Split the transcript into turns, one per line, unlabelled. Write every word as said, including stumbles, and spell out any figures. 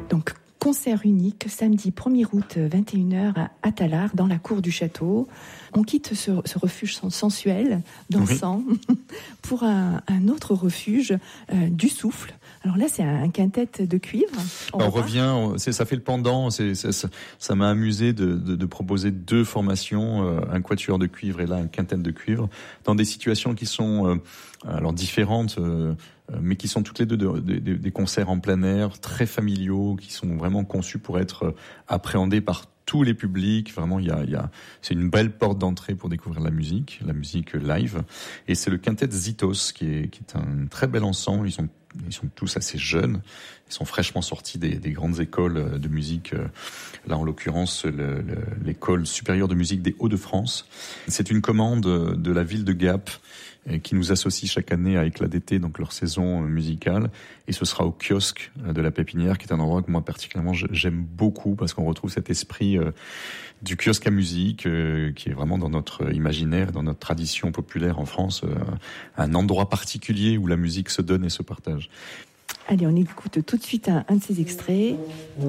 Donc, concert unique, samedi premier août, vingt et une heures, à Tallard, dans la cour du château. On quitte ce, ce refuge sensuel, dansant, oui. pour un, un autre refuge, euh, du souffle. Alors là, c'est un quintet de cuivre.
On, on revient, c'est, ça fait le pendant. C'est, c'est, ça, ça m'a amusé de, de, de proposer deux formations, euh, un quatuor de cuivre et là un quintet de cuivre, dans des situations qui sont euh, alors différentes, euh, mais qui sont toutes les deux de, de, de, des concerts en plein air, très familiaux, qui sont vraiment conçus pour être appréhendés par tous les publics. Vraiment, il y a, il y a, c'est une belle porte d'entrée pour découvrir la musique, la musique live. Et c'est le quintet Zitos, qui est, qui est un très bel ensemble. Ils sont Ils sont tous assez jeunes. Ils sont fraîchement sortis des, des grandes écoles de musique. Là, en l'occurrence, le, le, l'école supérieure de musique des Hauts-de-France. C'est une commande de la ville de Gap qui nous associe chaque année à Éclat d'été, donc leur saison musicale. Et ce sera au kiosque de la Pépinière, qui est un endroit que moi particulièrement j'aime beaucoup parce qu'on retrouve cet esprit du kiosque à musique qui est vraiment dans notre imaginaire, dans notre tradition populaire en France, un endroit particulier où la musique se donne et se partage.
Allez, on écoute tout de suite un, un de ces extraits.